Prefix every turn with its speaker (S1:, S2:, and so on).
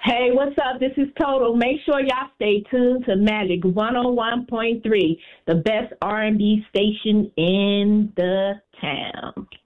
S1: Hey, what's up? This is Total. Make sure y'all stay tuned to Magic 101.3, the best R&B station in the town.